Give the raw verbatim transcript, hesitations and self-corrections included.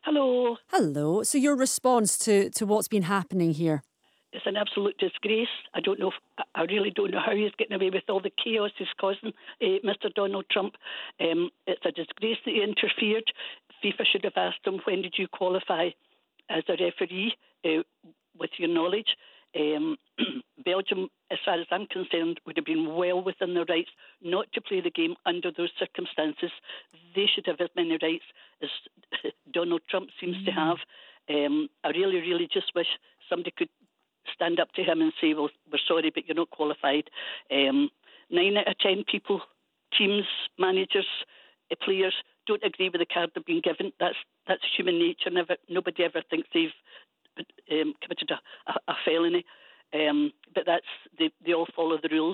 Hello. Hello. So your response to, to what's been happening here? It's an absolute disgrace. I don't know. If, I really don't know how he's getting away with all the chaos he's causing, uh, Mister Donald Trump. Um, it's a disgrace that he interfered. FIFA should have asked him, when did you qualify as a referee, uh, with your knowledge? Um, Belgium, as far as I'm concerned, would have been well within their rights not to play the game under those circumstances. They should have as many rights as Donald Trump seems mm. to have. Um, I really, really just wish somebody could stand up to him and say, well, we're sorry, but you're not qualified. Um, nine out of ten people, teams, managers, uh, players, don't agree with the card they've been given. That's that's human nature. Never, nobody ever thinks they've um, committed a, a, a felony. Um, but that's they, they all follow the rules.